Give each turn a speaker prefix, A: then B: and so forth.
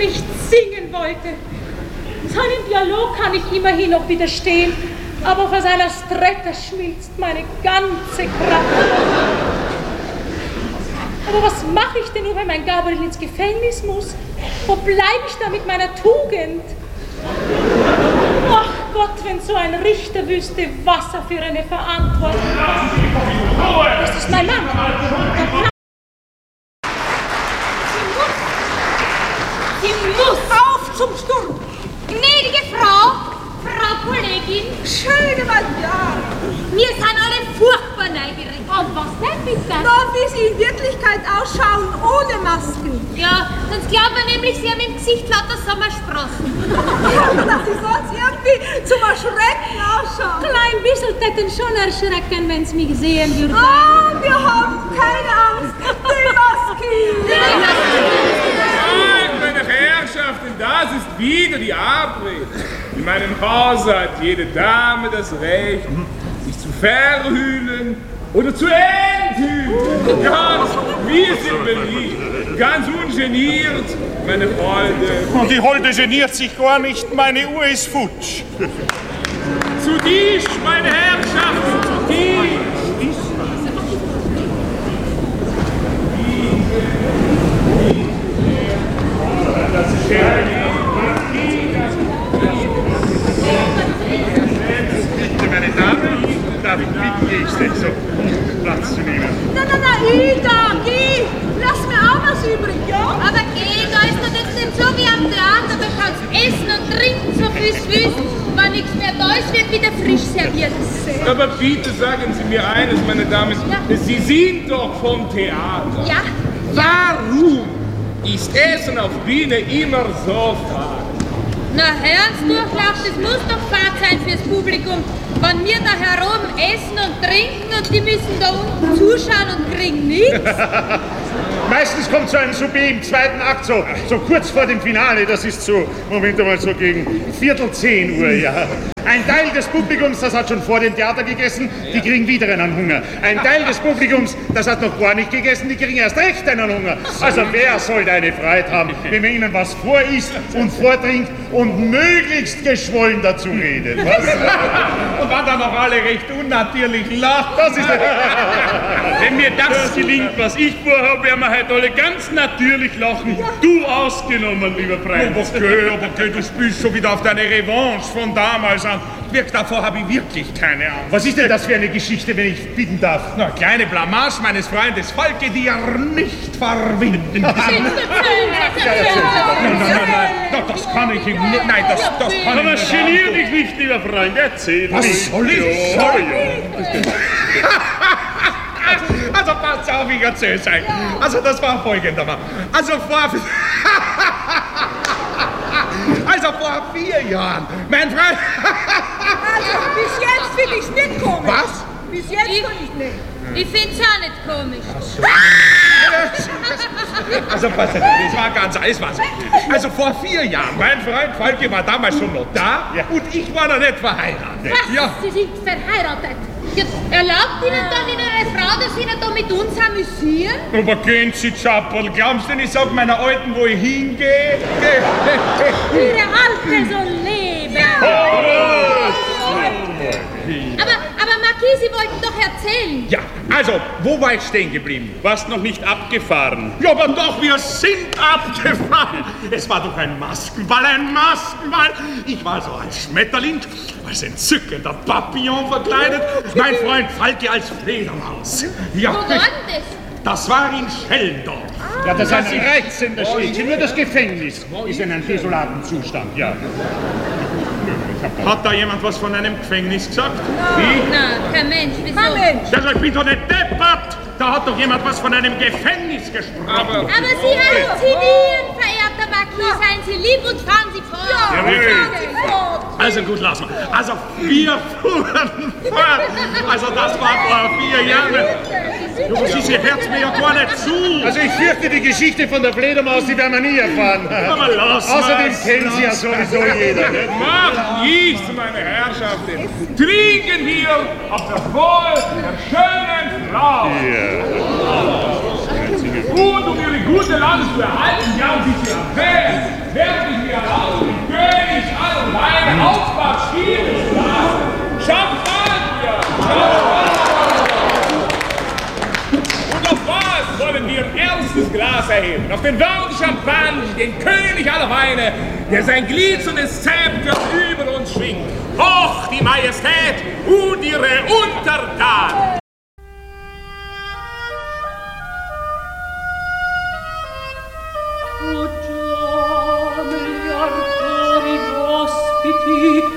A: nicht singen wollte. Seinem Dialog kann ich immerhin noch widerstehen, aber vor seiner Stretta schmilzt meine ganze Kraft. Aber was mache ich denn nur, wenn mein Gabriel ins Gefängnis muss? Wo bleibe ich da mit meiner Tugend? Ach Gott, wenn so ein Richter wüsste, was er für eine Verantwortung hat. Das ist mein Mann. Sie muss auf zum Sturm.
B: Gnädige Frau Kollegin.
C: Schöne Mann, ja.
B: Wir sind alle furchtbar neugierig.
A: Und was denn bitte?
C: Na, wie sie in Wirklichkeit ausschauen, ohne Masken.
B: Ja, sonst glaubt man nämlich, sie haben im Gesicht lauter Sommersprossen.
C: Dass sie sonst irgendwie zum Erschrecken ausschauen.
A: Klein bisschen täten schon erschrecken, wenn sie mich sehen würden.
C: Ah, wir haben keine Angst. Die Masken.
D: Meine Herrschaften, das ist wieder die Abrede. In meinem Hause hat jede Dame das Recht, sich zu verhüllen oder zu enthüllen. Ganz, wir sind beliebt, ganz ungeniert, meine Freunde.
E: Und die Holde geniert sich gar nicht, meine Uhr ist futsch.
D: Zu Tisch, meine Herrschaften, zu Tisch. Das ist
E: Bitte, meine Damen, darf ich bitten, Gäste, so Platz zu nehmen.
C: Na, Ida, geh. Lass mir auch was übrig, ja?
B: Aber geh, da ist doch nicht so wie am Theater. Da kannst essen und trinken, so viel willst. Wenn nichts mehr da ist, wird wieder frisch serviert.
D: Aber bitte sagen Sie mir eines, meine Damen.
B: Ja.
D: Sie sind doch vom Theater.
B: Ja.
D: Warum ist Essen auf Bühne immer so fad?
B: Na, Herrensdurchlauf, das muss doch Fahrt sein fürs Publikum. Wenn wir da herum essen und trinken und die müssen da unten zuschauen und kriegen nichts.
E: Meistens kommt so ein Souper im zweiten Akt, so kurz vor dem Finale, das ist so, Moment einmal, so gegen 9:45, ja. Ein Teil des Publikums, das hat schon vor dem Theater gegessen, die kriegen wieder einen Hunger. Ein Teil des Publikums, das hat noch gar nicht gegessen, die kriegen erst recht einen Hunger. Also wer soll eine Freude haben, wenn man ihnen was vorisst und vortrinkt und möglichst geschwollen dazu redet, was?
D: Und wenn dann noch alle recht unnatürlich lachen.
E: Das ist
F: Wenn mir das gelingt, was ich vorhabe, werden wir heute alle ganz natürlich lachen. Du ausgenommen, lieber Prinz.
E: aber okay, du spielst schon wieder auf deine Revanche von damals an. Wirkt davor habe ich wirklich keine Ahnung. Was ist denn das für eine Geschichte, wenn ich bitten darf?
D: Na, kleine Blamage meines Freundes Falke, die er nicht verwinden kann.
E: Nein, das kann ich ihm nicht. Nein, das kann ich
F: Aber
E: nicht.
F: genier dich nicht, lieber Freund, erzähl
E: Was
F: mich.
E: soll ich?
F: Ja.
D: Also passt auf, ich erzähl's euch. Also das war folgendermaßen. Also vor 4 Jahren, mein Freund...
C: Also, bis jetzt finde ich's nicht komisch.
D: Was?
C: Bis jetzt finde ich nicht.
B: Ich find's auch nicht komisch.
D: Also pass auf, das war ganz alles was. Also vor 4 Jahren, mein Freund Falke war damals schon noch da und ich war noch nicht verheiratet.
B: Was?
D: Ja.
B: Sie sind verheiratet. Jetzt erlaubt Ihnen dann Ihre Frau, dass Sie nicht da mit uns amüsieren?
D: Aber gehen Sie, Chappel, glaubst du, ich sag meiner Alten, wo ich hingehe?
A: Ihre Alte soll leben.
B: Aber Marquis, Sie wollten doch erzählen.
D: Ja, also, wo war ich stehen geblieben?
F: Warst noch nicht abgefahren.
D: Ja, aber doch, wir sind abgefahren. Es war doch ein Maskenball, ein Maskenball. Ich war so als Schmetterling, als entzückender Papillon verkleidet. Mein Freund Falke als Fledermaus. Ja,
B: Wo war denn das?
D: das war in Schellendorf.
E: Ja, das ist ein reizender Städtchen. Nur das Gefängnis ist in einem desolaten Zustand, ja.
D: Hat da jemand was von einem Gefängnis gesagt?
B: Na, kein Mensch, wieso?
C: Kein Mensch.
D: Also, ich bin doch nicht deppert. Da hat doch jemand was von einem Gefängnis gesprochen.
B: Aber Sie halluzinieren, verehrter Marquis. Seien Sie lieb und fahren Sie fort.
D: Also gut, lass mal. Also wir fuhren fort. Also das war vor 4 Jahren. Du, was ist, ihr hört mir ja gar nicht zu.
E: Also ich fürchte, die Geschichte von der Fledermaus, die werden wir nie erfahren.
D: Aber lass
E: Außerdem
D: mal's,
E: kennen sie ja
D: lass
E: sowieso jeder. Ne?
D: Macht nichts, meine Herrschaften. Trinken hier auf das Wohl der schönen Frau.
E: Ja.
D: Und um ihre gute Lande zu erhalten, ja, und sie zu erfähren, werde ich mir erlauben, den König aller Weine Aufwärts schieben zu lassen. Champagner! Und auf was wollen wir erstes Glas erheben? Auf den Wein Champagner, den König aller Weine, der sein glitzerndes Zepter über uns schwingt. Hoch die Majestät und ihre Untertanen!